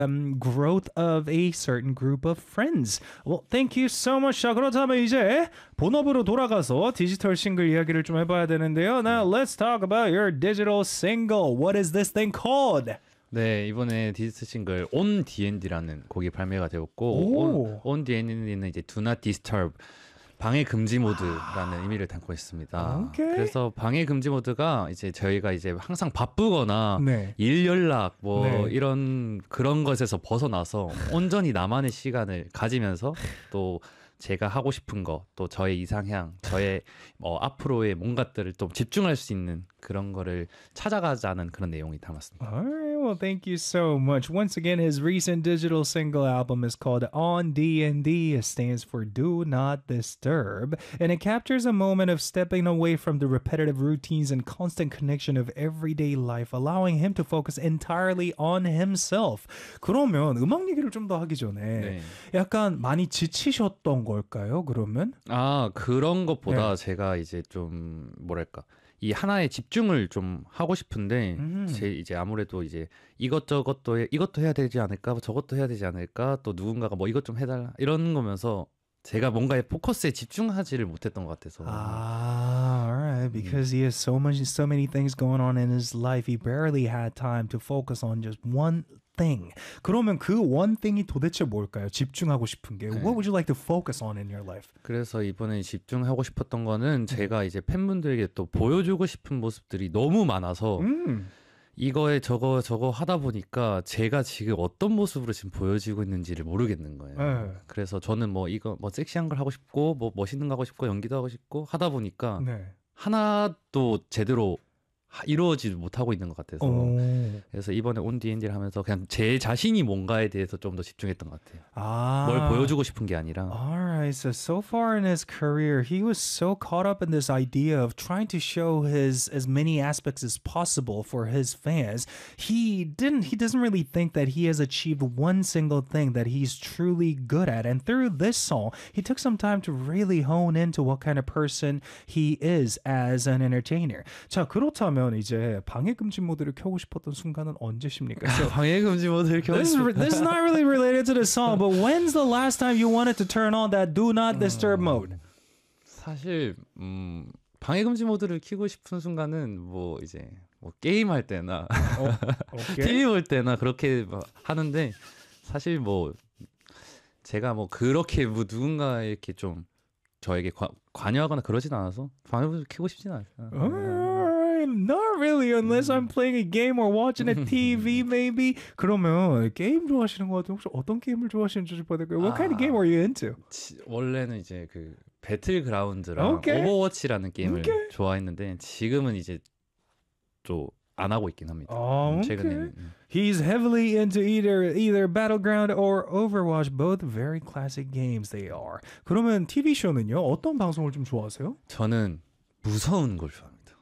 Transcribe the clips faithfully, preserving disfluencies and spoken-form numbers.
um, growth of a certain group of friends. Well, thank you so much. 자, 그렇다면 이제 본업으로 돌아가서 디지털 싱글 이야기를 좀 해봐야 되는데요. Now, let's talk about your digital single. What is this thing called? 네, 이번에 디지털 싱글 On 디앤디라는 곡이 발매가 되었고 오. On, On 디앤디는 이제 Do Not Disturb 방해 금지 모드라는 의미를 담고 있습니다. 오케이. 그래서 방해 금지 모드가 이제 저희가 이제 항상 바쁘거나 네. 일 연락 뭐 네. 이런 그런 것에서 벗어나서 온전히 나만의 시간을 가지면서 또 제가 하고 싶은 거, 또 저의 이상향, 저의 뭐 앞으로의 뭔가들을 좀 집중할 수 있는 그런 거를 찾아가자는 그런 내용이 담았습니다. Alright, well, thank you so much. Once again, his recent digital single album is called On D and D. It stands for Do Not Disturb, and it captures a moment of stepping away from the repetitive routines and constant connection of everyday life, allowing him to focus entirely on himself. 그러면 음악 얘기를 좀 더 하기 전에 네. 약간 많이 지치셨던 걸까요? 그러면? 아, 그런 것보다 네. 제가 이제 좀 뭐랄까 이 하나에 집중을 좀 하고 싶은데 음. 제 이제 아무래도 이제 이것저것도 해, 이것도 해야 되지 않을까 저것도 해야 되지 않을까 또 누군가가 뭐 이것 좀 해달라 이런 거면서 제가 뭔가에 포커스에 집중하지를 못했던 것 같아서. Ah, all right. Because he has so much, so many things going on in his life, he barely had time to focus on just one thing. 그러면 그 one thing이 도대체 뭘까요? 집중하고 싶은 게. 네. What would you like to focus on in your life? 그래서 이번에 집중하고 싶었던 거는 제가 이제 팬분들에게 또 보여주고 싶은 모습들이 너무 많아서 음. 이거에 저거 저거 하다 보니까 제가 지금 어떤 모습으로 지금 보여지고 있는지를 모르겠는 거예요. 네. 그래서 저는 뭐 이거 뭐 섹시한 걸 하고 싶고 뭐 멋있는 거 하고 싶고 연기도 하고 싶고 하다 보니까 네. 하나도 제대로 하- 이루어지지 못하고 있는 것 같아서 오. 그래서 이번에 온 디엔디를 하면서 그냥 제 자신이 뭔가에 대해서 좀 더 집중했던 것 같아요. 아. 뭘 보여주고 싶은 게 아니라. Alright, so so far in his career, he was so caught up in this idea of trying to show his as many aspects as possible for his fans. He didn't he doesn't really think that he has achieved one single thing that he's truly good at. And through this song, he took some time to really hone into what kind of person he is as an entertainer. 자, 그렇다면 이제 방해 금지 모드를 켜고 싶었던 순간은 언제십니까? So 방해 금지 모드를 켜고 This is, this is not really related to the song, but when's the last time you wanted to turn on that do not disturb mode? 사실 음, 방해 금지 모드를 켜고 싶은 순간은 뭐 이제 뭐 게임 할 때나 어, 티비 볼 때나 그렇게 뭐 하는데 사실 뭐 제가 뭐 그렇게 뭐 누군가 이렇게 좀 저에게 과, 관여하거나 그러진 않아서 방해 금지 켜고 싶진 않아요. Alright, not really, unless I'm playing a game or watching a T V, maybe. 그러면 게임 좋아하시는 것 같아요. 혹시 어떤 게임을 좋아하시는지 좀 봐도 될까요? What kind of game are you into? 치, 원래는 이제 그 배틀그라운드랑 오케이. 오버워치라는 게임을 오케이. 좋아했는데 지금은 이제 좀 안 하고 있긴 합니다. 아, 음, 오케이. 최근에는. 음. He's heavily into either either Battleground or Overwatch, both very classic games they are. 그러면 티비 쇼는요? 어떤 방송을 좀 좋아하세요? 저는 무서운 걸 좋아합니다.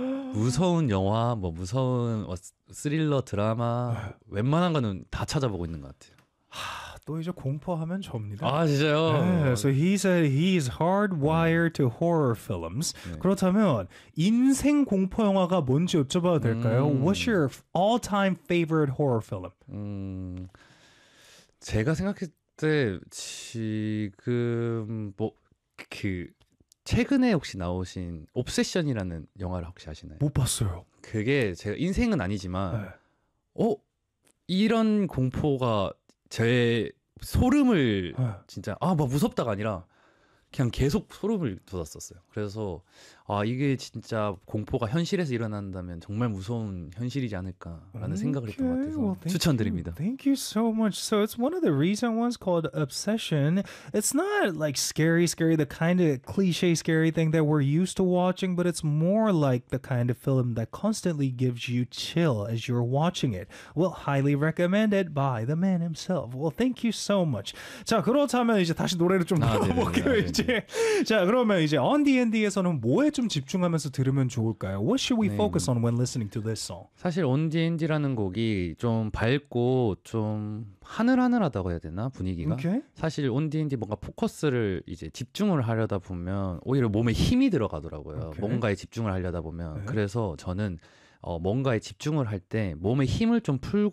무서운 영화, 뭐 무서운 어, 스릴러 드라마 웬만한 거는 다 찾아보고 있는 것 같아요. 또 이제 공포하면 접니다. 아 진짜요? Yeah, so he said he's hardwired to horror films. 네. 그렇다면 인생 공포 영화가 뭔지 여쭤봐도 될까요? 음. What's your all-time favorite horror film? 음, 제가 생각했을 때 지금 뭐 그 최근에 혹시 나오신 옵세션이라는 영화를 혹시 아시나요? 못 봤어요. 그게 제가 인생은 아니지만 네. 어 이런 공포가 제 소름을 네. 진짜 아 막 무섭다가 아니라 그냥 계속 소름을 돋았었어요. 그래서 아 이게 진짜 공포가 현실에서 일어난다면 정말 무서운 현실이지 않을까라는 생각을 했던 것 같아서 well, thank 추천드립니다. You. Thank you so much. So it's one of the recent ones called Obsession. It's not like scary, scary, the kind of cliche scary thing that we're used to watching, but it's more like the kind of film that constantly gives you chill as you're watching it. Well, highly recommended by the man himself. Well, thank you so much. 자, 그렇다면 이제 다시 노래를 좀 아, 네네네. 들어볼게요. 아, 이제 자, 그러면 이제 On D and D에서는 뭐에 좀 집중하면서 들으면 좋을까요? What should we 네. focus on when listening to this song? 사실 온디엔디라는 곡이 좀 밝고 좀 하늘하늘하다고 해야 되나 분위기가 Okay. 사실 온디엔디 뭔가 포커스를 이제 집중을 하려다 보면 오히려 몸에 힘이 들어가더라고요. 오케이. 뭔가에 집중을 하려다 보면 네. 그래서 저는 어, 뭔가에 집중을 할 때 몸에 힘을 좀 풀고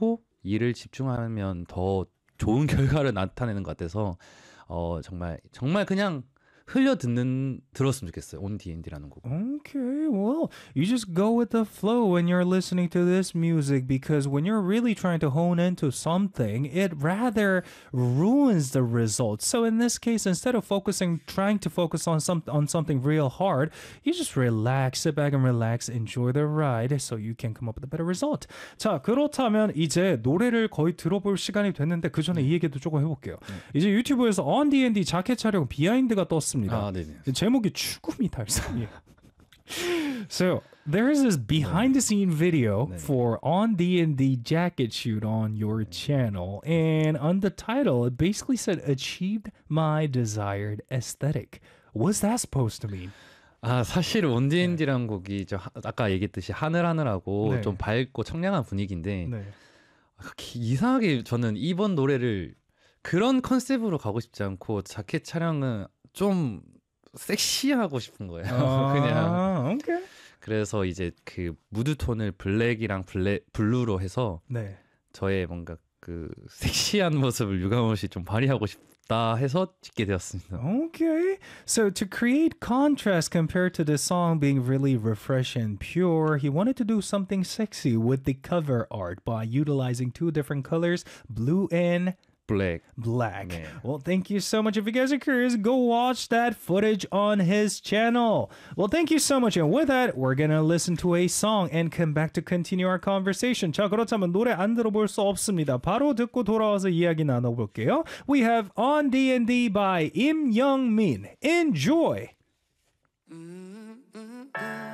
일을 집중하면 더 좋은 결과를 나타내는 것 같아서 어 정말 정말 그냥 흘려 듣는 들었으면 좋겠어요. On 디앤디라는 곡. Okay, well, you just go with the flow when you're listening to this music because when you're really trying to hone into something, it rather ruins the results. So in this case, instead of focusing, trying to focus on some on something real hard, you just relax, sit back and relax, enjoy the ride, so you can come up with a better result. 자, 그렇다면 이제 노래를 거의 들어볼 시간이 됐는데 그 전에 이 얘기도 조금 해볼게요. 이제 유튜브에서 On 디앤디 자켓 촬영 비하인드가 떴습니다. 아, 네네. 제목이 죽음이 달성이에요. So there's this behind the scene video 네. for On 디앤디 jacket shoot on your channel, and on the title it basically said achieved my desired aesthetic. What's that supposed to mean? 아 사실 온디엔디라는 곡이 저 하- 아까 얘기했듯이 하늘하늘하고 네. 좀 밝고 청량한 분위기인데 네. 그렇게 이상하게 저는 이번 노래를 그런 컨셉으로 가고 싶지 않고 자켓 촬영은 좀 섹시하고 싶은 거예요. 그냥 아, okay. 그래서 이제 그 무드 톤을 블랙이랑 블랙 블루로 해서 네. 저의 뭔가 그 섹시한 모습을 유감없이 좀 발휘하고 싶다 해서 찍게 되었습니다. Okay. So to create contrast compared to the song being really refreshing and pure, he wanted to do something sexy with the cover art by utilizing two different colors, blue and 블랙. black. 네. Well, thank you so much. If you guys are curious, go watch that footage on his channel. Well, thank you so much. And with that, we're going to listen to a song and come back to continue our conversation. 자, 그렇다면 노래 안 들어볼 수 없습니다. 바로 듣고 돌아와서 이야기 나눠볼게요. We have On 디앤디 by 임영민. Enjoy! Mm, mm, mm.